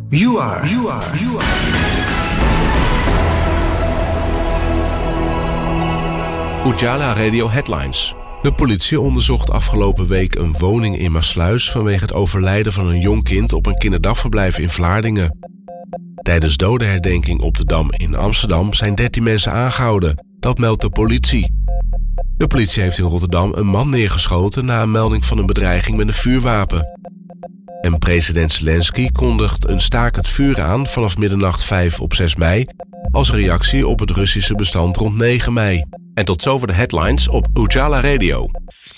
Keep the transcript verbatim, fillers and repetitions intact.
You are, you are, you are. Ujala Radio Headlines. De politie onderzocht afgelopen week een woning in Maassluis vanwege het overlijden van een jong kind op een kinderdagverblijf in Vlaardingen. Tijdens dodenherdenking op de Dam in Amsterdam zijn dertien mensen aangehouden. Dat meldt de politie. De politie heeft in Rotterdam een man neergeschoten na een melding van een bedreiging met een vuurwapen. En president Zelensky kondigt een staakt het vuur aan vanaf middernacht vijf op zes mei... als reactie op het Russische bestand rond negen mei. En tot zover de headlines op Ujala Radio.